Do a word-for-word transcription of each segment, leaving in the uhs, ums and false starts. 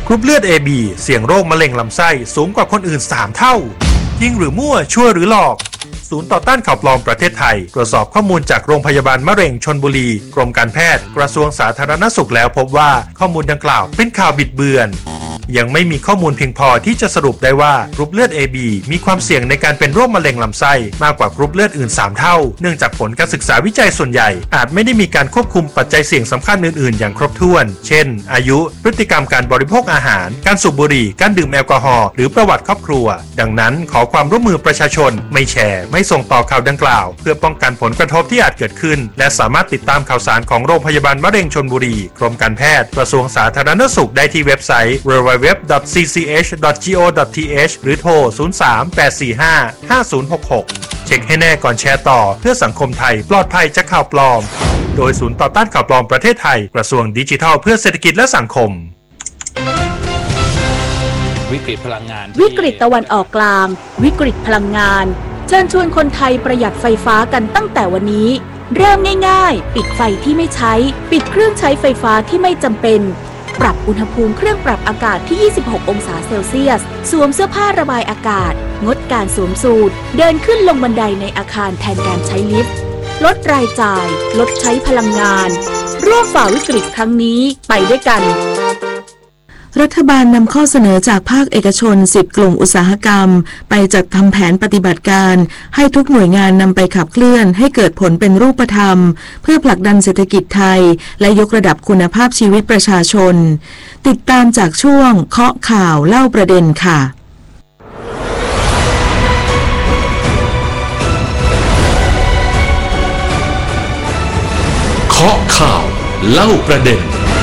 กรุ๊ปเลือด เอ บี เสี่ยงโรคมะเร็งลำไส้สูงกว่าคนอื่นสามเท่าจริงหรือมั่วชั่วหรือหลอกศูนย์ต่อต้านข่าวปลอมประเทศไทยตรวจสอบข้อมูลจากโรงพยาบาลมะเร็งชลบุรีกรมการแพทย์กระทรวงสาธารณสุขแล้วพบว่าข้อมูลดังกล่าวเป็นข่าวบิดเบือนยังไม่มีข้อมูลเพียงพอที่จะสรุปได้ว่ากรุ๊ปเลือด เอ บี มีความเสี่ยงในการเป็นโรคมะเร็งลำไส้มากกว่ากรุ๊ปเลือดอื่นสามเท่าเนื่องจากผลการศึกษาวิจัยส่วนใหญ่อาจไม่ได้มีการควบคุมปัจจัยเสี่ยงสำคัญอื่นๆอย่างครบถ้วนเช่นอายุพฤติกรรมการบริโภคอาหารการสูบบุหรี่การดื่มแอลกอฮอล์หรือประวัติครอบครัวดังนั้นขอความร่วมมือประชาชนไม่แชร์ไม่ส่งต่อข่าวดังกล่าวเพื่อป้องกันผลกระทบที่อาจเกิดขึ้นและสามารถติดตามข่าวสารของโรงพยาบาลมะเร็งชลบุรีกรมการแพทย์กระทรวงสาธารณสุขได้ที่เว็บไซต์ ดับเบิลยู ดับเบิลยู ดับเบิลยู ดอท ซี ซี เอช ดอท จี โอ ดอท ที เอช หรือโทร ศูนย์ สาม แปด สี่ ห้า ห้า ศูนย์ หก หก เช็คให้แน่ก่อนแชร์ต่อเพื่อสังคมไทยปลอดภัยจากข่าวปลอมโดยศูนย์ต่อต้านข่าวปลอมประเทศไทยกระทรวงดิจิทัลเพื่อเศรษฐกิจและสังคมวิกฤตพลังงานวิกฤตตะวันออกกลางวิกฤตพลังงานเชิญชวนคนไทยประหยัดไฟฟ้ากันตั้งแต่วันนี้เริ่มง่ายๆปิดไฟที่ไม่ใช้ปิดเครื่องใช้ไฟฟ้าที่ไม่จำเป็นปรับอุณหภูมิเครื่องปรับอากาศที่ยี่สิบหกองศาเซลเซียสสวมเสื้อผ้าระบายอากาศงดการสวมสูทเดินขึ้นลงบันไดในอาคารแทนการใช้ลิฟต์ลดรายจ่ายลดใช้พลังงานร่วมฝ่าวิกฤตครั้งนี้ไปด้วยกันรัฐบาลนำข้อเสนอจากภาคเอกชนสิบกลุ่มอุตสาหกรรมไปจัดทำแผนปฏิบัติการให้ทุกหน่วยงานนำไปขับเคลื่อนให้เกิดผลเป็นรูปธรรมเพื่อผลักดันเศรษฐกิจไทยและยกระดับคุณภาพชีวิตประชาชนติดตามจากช่วงเคาะข่าวเล่าประเด็นค่ะเคาะข่าวเล่าประเด็น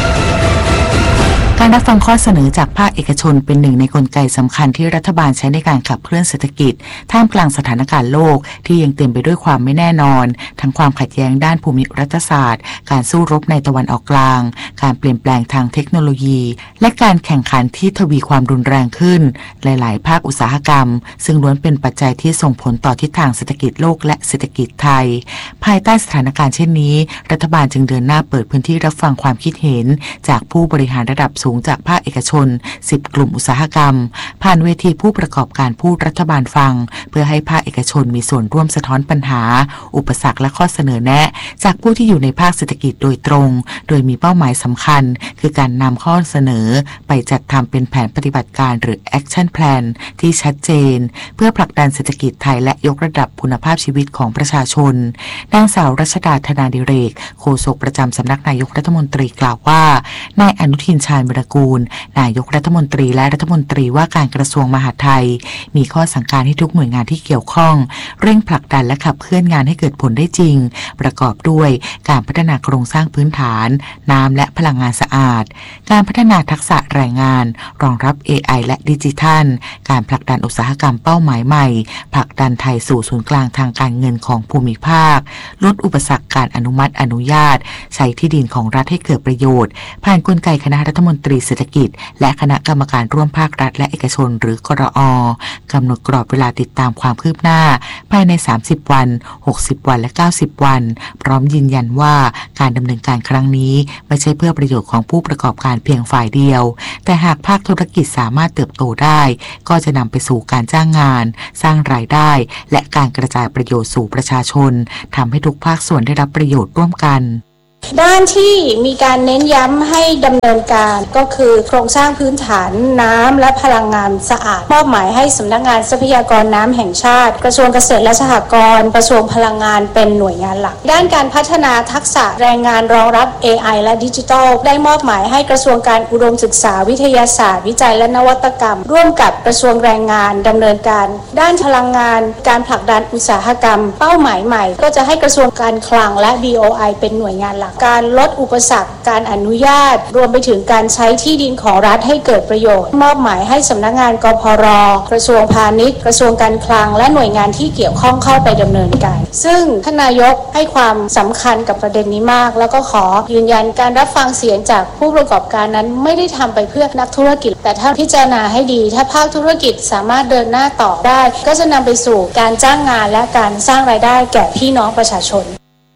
การรับฟังข้อเสนอจากภาคเอกชนเป็นหนึ่งในกลไกสำคัญที่รัฐบาลใช้ในการขับเคลื่อนเศรษฐกิจท่ามกลางสถานการณ์โลกที่ยังเต็มไปด้วยความไม่แน่นอนทั้งความขัดแย้งด้านภูมิรัฐศาสตร์การสู้รบในตะวันออกกลางการเปลี่ยนแปลงทางเทคโนโลยีและการแข่งขันที่ทวีความรุนแรงขึ้นหลายๆภาคอุตสาหกรรมซึ่งล้วนเป็นปัจจัยที่ส่งผลต่อทิศทางเศรษฐกิจโลกและเศรษฐกิจไทยภายใต้สถานการณ์เช่นนี้รัฐบาลจึงเดินหน้าเปิดพื้นที่รับฟังความคิดเห็นจากผู้บริหารระดับสูงจากภาคเอกชนสิบกลุ่มอุตสาหกรรมผ่านเวทีผู้ประกอบการพูดรัฐบาลฟังเพื่อให้ภาคเอกชนมีส่วนร่วมสะท้อนปัญหาอุปสรรคและข้อเสนอแนะจากผู้ที่อยู่ในภาคเศรษฐกิจโดยตรงโดยมีเป้าหมายสำคัญคือการนำข้อเสนอไปจัดทำเป็นแผนปฏิบัติการหรือ Action Plan ที่ชัดเจนเพื่อผลักดันเศรษฐกิจไทยและยกระดับคุณภาพชีวิตของประชาชนนางสาวรัชดาธนาดิเรกโฆษกประจำสำนักนายกรัฐมนตรีกล่าวว่านายอนุทินชาญวิรากูลนายกรัฐมนตรีและรัฐมนตรีว่าการกระทรวงมหาดไทยมีข้อสั่งการให้ทุกหน่วยงานที่เกี่ยวข้องเร่งผลักดันและขับเคลื่อนงานให้เกิดผลได้จริงประกอบด้วยการพัฒนาโครงสร้างพื้นฐานน้ำและพลังงานสะอาดการพัฒนาทักษะแรงงานรองรับ เอ ไอ และดิจิทัลการผลักดันอุตสาหกรรมเป้าหมายใหม่ผลักดันไทยสู่ศูนย์กลางทางการเงินของภูมิภาคลดอุปสรรคการอนุมัติอนุญาตใช้ที่ดินของรัฐให้เกิดประโยชน์ผ่านกลไกคณะรัฐมนตรีเศรษฐกิจและคณะกรรมการร่วมภาครัฐและเอกชนหรือกรอกำหนดกรอบเวลาติดตามความคืบหน้าภายในสามสิบวันหกสิบวันและเก้าสิบวันพร้อมยืนยันว่าการดำเนินการครั้งนี้ไม่ใช่เพื่อประโยชน์ของผู้ประกอบการเพียงฝ่ายเดียวแต่หากภาคธุรกิจสามารถเติบโตได้ก็จะนำไปสู่การจ้างงานสร้างรายได้และการกระจายประโยชน์สู่ประชาชนทำให้ทุกภาคส่วนได้รับประโยชน์ร่วมกันด้านที่มีการเน้นย้ำให้ดำเนินการก็คือโครงสร้างพื้นฐานน้ำและพลังงานสะอาดมอบหมายให้สำนักงานทรัพยากรน้ำแห่งชาติกระทรวงเกษตรและสหกรณ์กระทรวงพลังงานเป็นหน่วยงานหลักด้านการพัฒนาทักษะแรงงานรองรับ เอ ไอ และดิจิทัลได้มอบหมายให้กระทรวงการอุดมศึกษาวิทยาศาสตร์วิจัยและนวัตกรรมร่วมกับกระทรวงแรงงานดำเนินการด้านพลังงานการผลักดันอุตสาหกรรมเป้าหมายใหม่ก็จะให้กระทรวงการคลังและ บี โอ ไอ เป็นหน่วยงานหลักการลดอุปสรรคการอนุญาตรวมไปถึงการใช้ที่ดินของรัฐให้เกิดประโยชน์มอบหมายให้สำนักงานกพร.กระทรวงพาณิชย์กระทรวงการคลังและหน่วยงานที่เกี่ยวข้องเข้าไปดำเนินการซึ่งท่านนายกให้ความสำคัญกับประเด็นนี้มากแล้วก็ขอยืนยันการรับฟังเสียงจากผู้ประกอบการนั้นไม่ได้ทำไปเพื่อนักธุรกิจแต่ถ้าพิจารณาให้ดีถ้าภาคธุรกิจสามารถเดินหน้าต่อได้ก็จะนำไปสู่การจ้างงานและการสร้างรายได้แก่พี่น้องประชาชน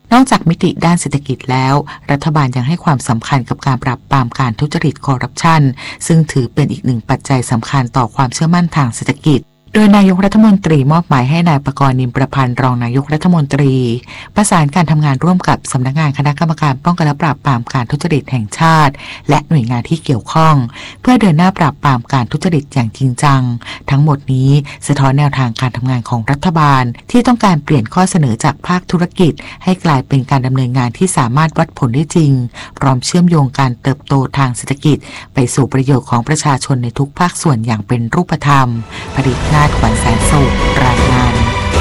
นอกจากมิติด้านเศรษฐกิจแล้วรัฐบาลยังให้ความสำคัญกับการปราบปรามการทุจริตคอร์รัปชันซึ่งถือเป็นอีกหนึ่งปัจจัยสำคัญต่อความเชื่อมั่นทางเศรษฐกิจโดยนายกรัฐมนตรีมอบหมายให้นายประกรณ์นิมประพันธ์รองนายกรัฐมนตรีประสานการทำงานร่วมกับสำนักงานคณะกรรมการป้องกันและปราบปรามการทุจริตแห่งชาติและหน่วยงานที่เกี่ยวข้องเพื่อเดินหน้าปราบปรามการทุจริตอย่างจริงจังทั้งหมดนี้สะท้อนแนวทางการทำงานของรัฐบาลที่ต้องการเปลี่ยนข้อเสนอจากภาคธุรกิจให้กลายเป็นการดำเนินงานที่สามารถวัดผลได้จริงพร้อมเชื่อมโยงการเติบโตทางเศรษฐกิจไปสู่ประโยชน์ของประชาชนในทุกภาคส่วนอย่างเป็นรูปธรรมผลิตนาถขวัญแสนสุขรายงาน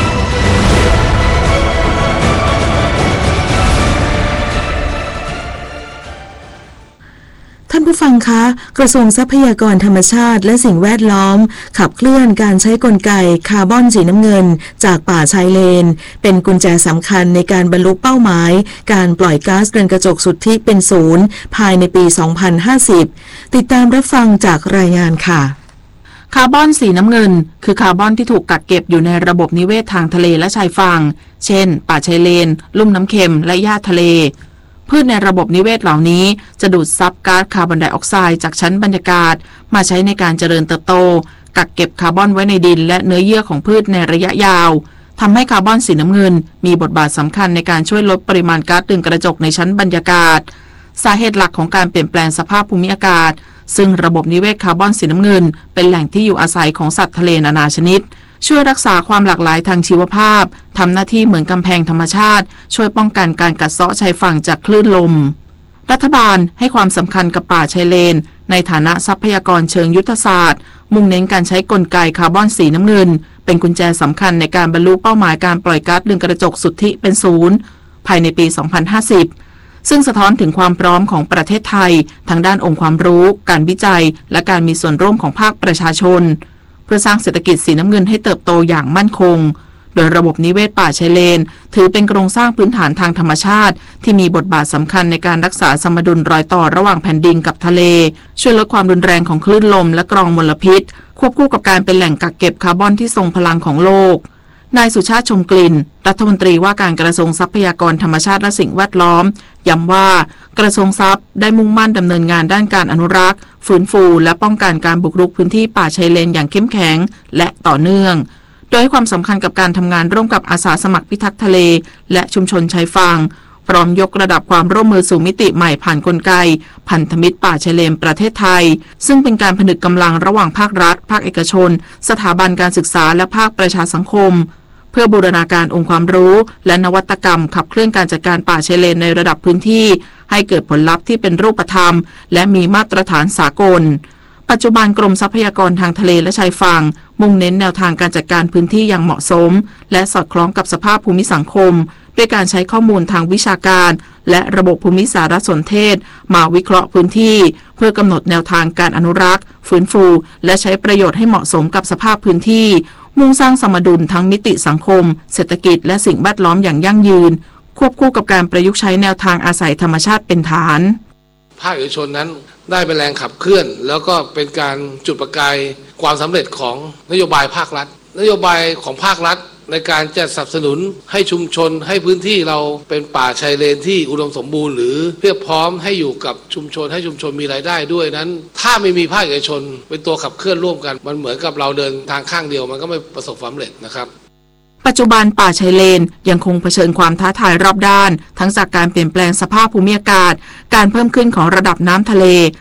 ท่านผู้ฟังคะกระทรวงทรัพยากรธรรมชาติและสิ่งแวดล้อมขับเคลื่อนการใช้กลไกคาร์บอนสีน้ำเงินจากป่าชายเลนเป็นกุญแจสำคัญในการบรรลุเป้าหมายการปล่อยก๊าซเรือนกระจกสุทธิเป็นศูนย์ภายในปี สองพันห้าสิบ ติดตามรับฟังจากรายงานค่ะคาร์บอนสีน้ำเงินคือคาร์บอนที่ถูกกักเก็บอยู่ในระบบนิเวศทางทะเลและชายฝั่งเช่นป่าชายเลนลุ่มน้ำเค็มและหญ้าทะเลพืชในระบบนิเวศเหล่านี้จะดูดซับก๊าซคาร์บอนไดออกไซด์จากชั้นบรรยากาศมาใช้ในการเจริญเติบโตกักเก็บคาร์บอนไว้ในดินและเนื้อเยื่อของพืชในระยะยาวทำให้คาร์บอนสีน้ำเงินมีบทบาทสำคัญในการช่วยลดปริมาณก๊าซเรือนกระจกในชั้นบรรยากาศสาเหตุหลักของการเปลี่ยนแปลงสภาพภูมิอากาศซึ่งระบบนิเวศคาร์บอนสีน้ำเงินเป็นแหล่งที่อยู่อาศัยของสัตว์ทะเลนานาชนิดช่วยรักษาความหลากหลายทางชีวภาพทำหน้าที่เหมือนกำแพงธรรมชาติช่วยป้องกันการกัดเซาะชายฝั่งจากคลื่นลมรัฐบาลให้ความสำคัญกับป่าชายเลนในฐานะทรัพยากรเชิงยุทธศาสตร์มุ่งเน้นการใช้กลไกคาร์บอนสีน้ำเงินเป็นกุญแจสำคัญในการบรรลุเป้าหมายการปล่อยก๊าซเรือนกระจกสุทธิเป็นศูนย์ภายในปี สองพันห้าสิบซึ่งสะท้อนถึงความพร้อมของประเทศไทยทางด้านองค์ความรู้การวิจัยและการมีส่วนร่วมของภาคประชาชนเพื่อสร้างเศรษฐกิจสีน้ำเงินให้เติบโตอย่างมั่นคงโดยระบบนิเวศป่าชายเลนถือเป็นโครงสร้างพื้นฐานทางธรรมชาติที่มีบทบาทสำคัญในการรักษาสมดุลรอยต่อระหว่างแผ่นดินกับทะเลช่วยลดความรุนแรงของคลื่นลมและกรองมลพิษควบคู่กับการเป็นแหล่งกักเก็บคาร์บอนที่ทรงพลังของโลกนายสุชาติชมกลิ่นรัฐมนตรีว่าการกระทรวงทรัพยากรธรรมชาติและสิ่งแวดล้อมย้ำว่ากระทรวงทรัพย์ได้มุ่งมั่นดำเนินงานด้านการอนุรักษ์ฟื้นฟูและป้องกันการบุกรุกพื้นที่ป่าชายเลนอย่างเข้มแข็งและต่อเนื่องโดยให้ความสำคัญกับการทำงานร่วมกับอาสาสมัครพิทักษ์ทะเลและชุมชนชายฝั่งพร้อมยกระดับความร่วมมือสู่มิติใหม่ผ่านกลไกพันธมิตรป่าชายเลนประเทศไทยซึ่งเป็นการผนึกกำลังระหว่างภาครัฐภาคเอกชนสถาบันการศึกษาและภาคประชาสังคมเพื่อบูรณาการองค์ความรู้และนวัตกรรมขับเคลื่อนการจัดการป่าชายเลนในระดับพื้นที่ให้เกิดผลลัพธ์ที่เป็นรูปธรรมและมีมาตรฐานสากลปัจจุบันกรมทรัพยากรทางทะเลและชายฝั่งมุ่งเน้นแนวทางการจัดการพื้นที่อย่างเหมาะสมและสอดคล้องกับสภาพภูมิสังคมด้วยการใช้ข้อมูลทางวิชาการและระบบภูมิสารสนเทศมาวิเคราะห์พื้นที่เพื่อกำหนดแนวทางการอนุรักษ์ฟื้นฟูและใช้ประโยชน์ให้เหมาะสมกับสภาพพื้นที่มุ่งสร้างสมดุลทั้งมิติสังคมเศรษฐกิจและสิ่งแวดล้อมอย่างยั่งยืนควบคู่กับการประยุกต์ใช้แนวทางอาศัยธรรมชาติเป็นฐานภาคเอกชนนั้นได้เป็นแรงขับเคลื่อนแล้วก็เป็นการจุดประกายความสำเร็จของนโยบายภาครัฐนโยบายของภาครัฐในการจะสนับสนุนให้ชุมชนให้พื้นที่เราเป็นป่าชายเลนที่อุดมสมบูรณ์หรือเพียบพร้อมให้อยู่กับชุมชนให้ชุมชนมีรายได้ด้วยนั้นถ้าไม่มีภาคเอกชนเป็นตัวขับเคลื่อนร่วมกันมันเหมือนกับเราเดินทางข้างเดียวมันก็ไม่ประสบความสำเร็จนะครับปัจจุบันป่าชายเลนยังคงเผชิญความท้าทายรอบด้านทั้งจากการเปลี่ยนแปลงสภาพภูมิอากาศการเพิ่มขึ้นของระดับน้ำทะเล